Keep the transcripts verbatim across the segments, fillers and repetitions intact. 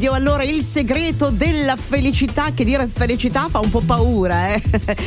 Radio. Allora, il segreto della felicità, che dire felicità fa un po' paura, eh?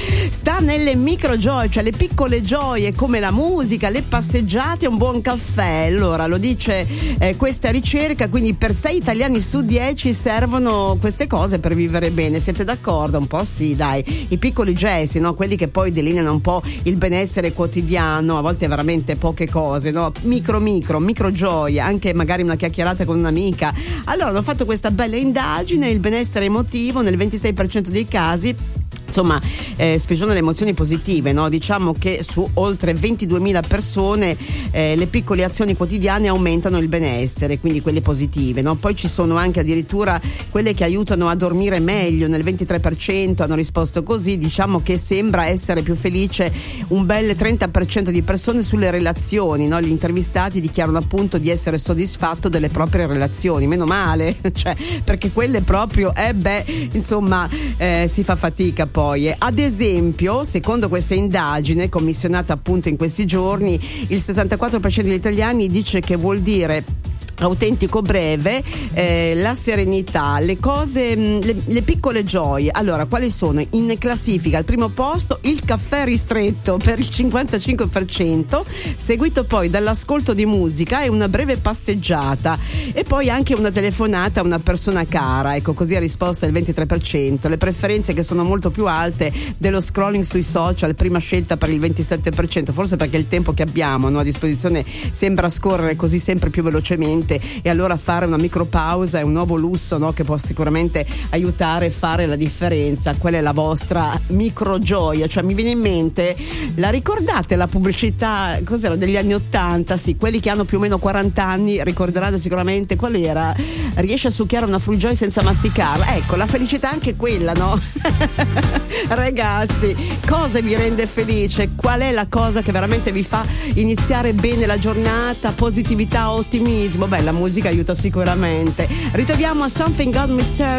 Sta nelle micro gioie, cioè le piccole gioie come la musica, le passeggiate e un buon caffè. Allora, lo dice eh, questa ricerca, quindi per sei italiani su dieci servono queste cose per vivere bene. Siete d'accordo? Un po' sì, dai. I piccoli gesti, no? Quelli che poi delineano un po' il benessere quotidiano, a volte veramente poche cose, no? Micro micro, micro gioie, anche magari una chiacchierata con un'amica. Allora hanno fatto questa bella indagine, il benessere emotivo nel ventisei per cento dei casi insomma eh, sprigionano le emozioni positive, no? Diciamo che su oltre ventiduemila persone eh, le piccole azioni quotidiane aumentano il benessere, quindi quelle positive, no? Poi ci sono anche addirittura quelle che aiutano a dormire meglio, nel ventitré per cento hanno risposto così. Diciamo che sembra essere più felice un bel trenta per cento di persone sulle relazioni, no? Gli intervistati dichiarano appunto di essere soddisfatto delle proprie relazioni, meno male, cioè, perché quelle proprio eh beh insomma eh, si fa fatica poi. Ad esempio, secondo questa indagine commissionata appunto in questi giorni, il sessantaquattro per cento degli italiani dice che vuol dire autentico breve, eh, la serenità, le cose, le, le piccole gioie. Allora, quali sono? In classifica al primo posto il caffè ristretto per il cinquantacinque per cento, seguito poi dall'ascolto di musica e una breve passeggiata, e poi anche una telefonata a una persona cara. Ecco, così ha risposto il ventitré per cento. Le preferenze che sono molto più alte dello scrolling sui social, prima scelta per il ventisette per cento, forse perché il tempo che abbiamo, no, a disposizione sembra scorrere così sempre più velocemente, e allora fare una micropausa è un nuovo lusso, no, che può sicuramente aiutare a fare la differenza. Qual è la vostra micro gioia? Cioè, mi viene in mente, la ricordate la pubblicità, cos'era, degli anni ottanta? Sì, quelli che hanno più o meno quaranta anni ricorderanno sicuramente. Qual era? Riesce a succhiare una Frujoy senza masticarla. Ecco, la felicità è anche quella, no? Ragazzi, cosa vi rende felice? Qual è la cosa che veramente vi fa iniziare bene la giornata? Positività, ottimismo? Beh, la musica aiuta sicuramente. Ritroviamo a Something Got Me Stirred